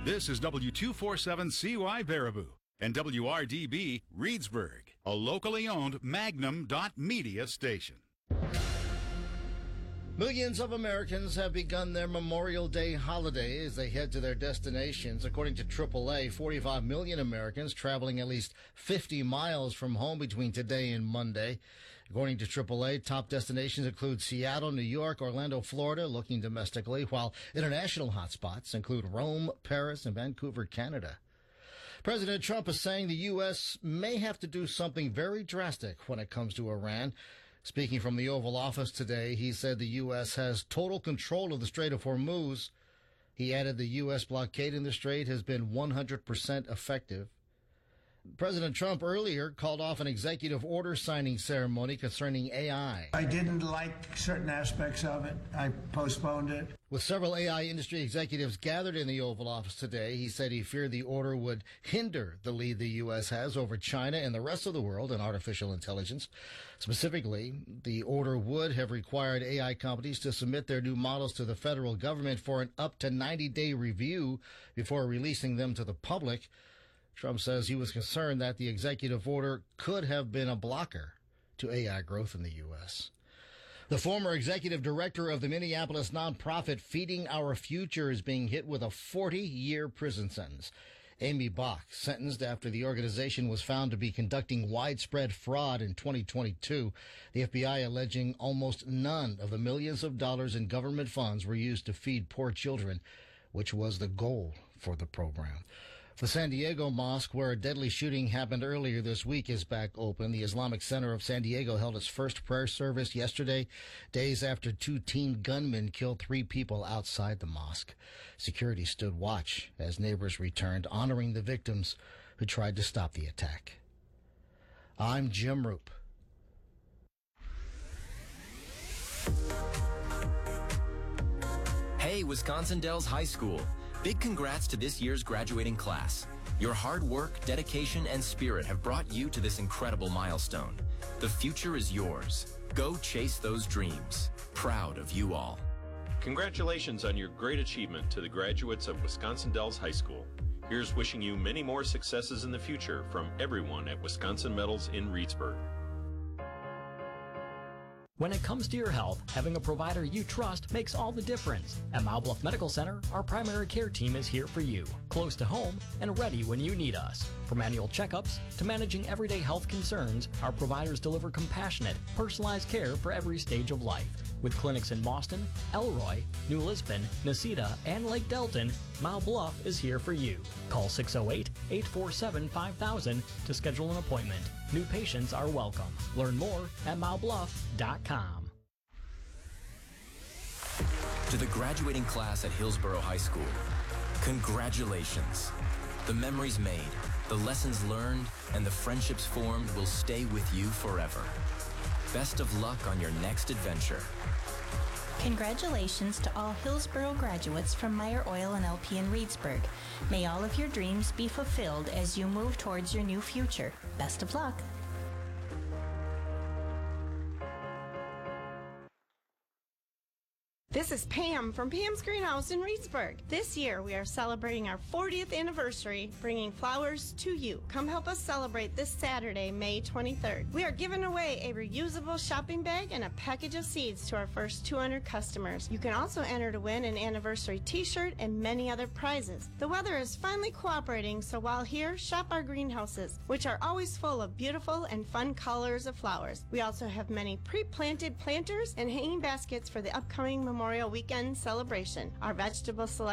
This is W247CY Baraboo and WRDB Reedsburg, a locally owned Magnum.media station. Millions of Americans have begun their Memorial Day holiday as they head to their destinations. According to AAA, 45 million Americans traveling at least 50 miles from home between today and Monday. According to AAA, top destinations include Seattle, New York, Orlando, Florida, looking domestically, while international hotspots include Rome, Paris, and Vancouver, Canada. President Trump is saying the U.S. may have to do something very drastic when it comes to Iran. Speaking from the Oval Office today, he said the U.S. has total control of the Strait of Hormuz. He added the U.S. blockade in the strait has been 100% effective. President Trump earlier called off an executive order signing ceremony concerning AI. I didn't like certain aspects of it. I postponed it. With several AI industry executives gathered in the Oval Office today, he said he feared the order would hinder the lead the U.S. has over China and the rest of the world in artificial intelligence. Specifically, the order would have required AI companies to submit their new models to the federal government for an up to 90-day review before releasing them to the public. Trump says he was concerned that the executive order could have been a blocker to AI growth in the U.S. The former executive director of the Minneapolis nonprofit Feeding Our Future is being hit with a 40-year prison sentence. Amy Bach, sentenced after the organization was found to be conducting widespread fraud in 2022. The FBI alleging almost none of the millions of dollars in government funds were used to feed poor children, which was the goal for the program. The San Diego Mosque, where a deadly shooting happened earlier this week, is back open. The Islamic Center of San Diego held its first prayer service yesterday, days after two teen gunmen killed 3 people outside the mosque. Security stood watch as neighbors returned, honoring the victims who tried to stop the attack. I'm Jim Roop. Hey, Wisconsin Dells High School. Big congrats to this year's graduating class. Your hard work, dedication, and spirit have brought you to this incredible milestone. The future is yours. Go chase those dreams. Proud of you all. Congratulations on your great achievement to the graduates of Wisconsin Dells High School. Here's wishing you many more successes in the future from everyone at Wisconsin Metals in Reedsburg. When it comes to your health, having a provider you trust makes all the difference. At Mile Bluff Medical Center, our primary care team is here for you, close to home and ready when you need us. From annual checkups to managing everyday health concerns, our providers deliver compassionate, personalized care for every stage of life. With clinics in Boston, Elroy, New Lisbon, Necedah, and Lake Delton, Mile Bluff is here for you. Call 608-847-5000 to schedule an appointment. New patients are welcome. Learn more at milebluff.com. To the graduating class at Hillsborough High School, congratulations. The memories made, the lessons learned, and the friendships formed will stay with you forever. Best of luck on your next adventure. Congratulations to all Hillsborough graduates from Meyer Oil and LP in Reedsburg. May all of your dreams be fulfilled as you move towards your new future. Best of luck. This is Pam from Pam's Greenhouse in Reedsburg. This year we are celebrating our 40th anniversary, bringing flowers to you. Come help us celebrate this Saturday, May 23rd. We are giving away a reusable shopping bag and a package of seeds to our first 200 customers. You can also enter to win an anniversary t-shirt and many other prizes. The weather is finally cooperating, so while here, shop our greenhouses, which are always full of beautiful and fun colors of flowers. We also have many pre-planted planters and hanging baskets for the upcoming Memorial Weekend celebration. Our vegetable selection